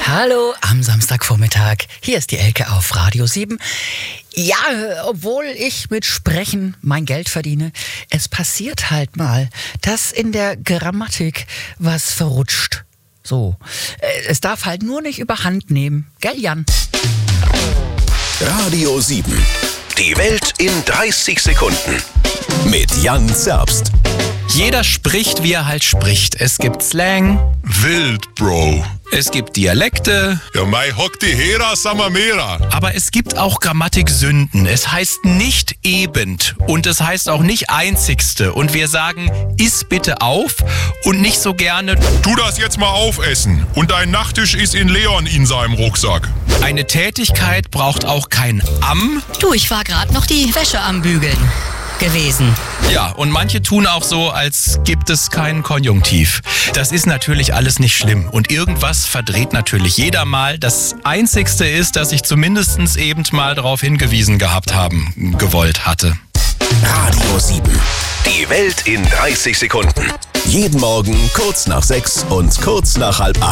Hallo am Samstagvormittag. Hier ist die Elke auf Radio 7. Ja, obwohl ich mit Sprechen mein Geld verdiene, es passiert halt mal, dass in der Grammatik was verrutscht. So, es darf halt nur nicht überhand nehmen. Gell, Jan? Radio 7. Die Welt in 30 Sekunden. Mit Jan Zerbst. Jeder spricht, wie er halt spricht. Es gibt Slang. Wild, Bro. Es gibt Dialekte. Ja, mei hock die Hera Samamera. Aber es gibt auch Grammatiksünden. Es heißt nicht ebend und es heißt auch nicht einzigste. Und wir sagen, iss bitte auf und nicht so gerne, Tu das jetzt mal aufessen. Und dein Nachttisch ist in Leon in seinem Rucksack. eine Tätigkeit braucht auch kein am. Du, ich war gerade noch die Wäsche am Bügeln gewesen. Ja, und manche tun auch so, als gibt es keinen Konjunktiv. Das ist natürlich alles nicht schlimm. Und irgendwas verdreht natürlich jeder mal. Das Einzigste ist, dass ich zumindest eben mal darauf hingewiesen gewollt hatte. Radio 7. Die Welt in 30 Sekunden. Jeden Morgen kurz nach 6 und kurz nach halb 8.